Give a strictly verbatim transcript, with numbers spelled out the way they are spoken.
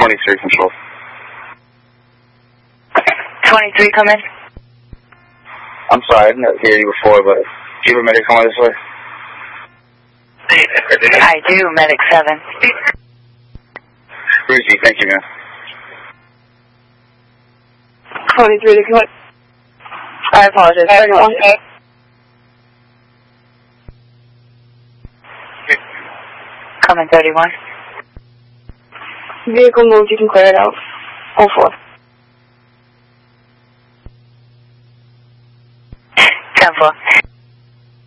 twenty-three control. twenty-three, come in. I'm sorry, I didn't hear you before, but do you have a medic coming this way? I do, medic seven. Brucey, thank you, man. twenty-three, if you want. I apologize. thirty-one. Come in, thirty-one. Vehicle moved, you can clear it out. oh four. ten four.